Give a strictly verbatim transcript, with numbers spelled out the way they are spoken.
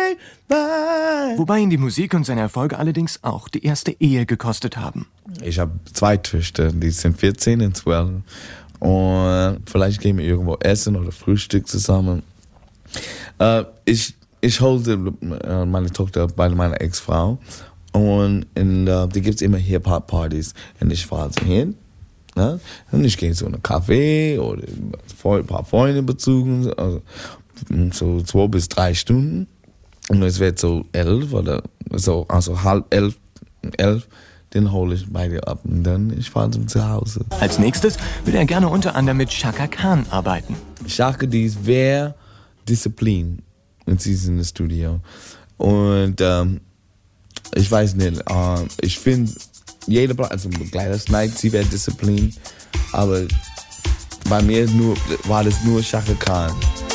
bye, bye. Wobei ihn die Musik und seine Erfolge allerdings auch die erste Ehe gekostet haben. Ich habe zwei Töchter, die sind vierzehn und zwölf. Und vielleicht gehen wir irgendwo essen oder Frühstück zusammen. Äh, ich, ich holte meine Tochter bei meiner Ex-Frau. Und in, uh, die gibt es immer Hip-Hop-Partys. Und ich fahre so hin. Ne? Und ich gehe zu einem Café oder ein paar Freunde besuchen. Also so zwei bis drei Stunden. Und es wird so elf oder so, also halb elf, elf. Den hole ich bei dir ab und dann ich fahre zum Zuhause. Als nächstes würde er gerne unter anderem mit Chaka Khan arbeiten. Chaka, die ist sehr diszipliniert und sie ist in das Studio. Und ähm, ich weiß nicht, äh, ich finde, jede Platte, also Gladys Knight, sie wäre diszipliniert, aber bei mir nur, war das nur Chaka Khan.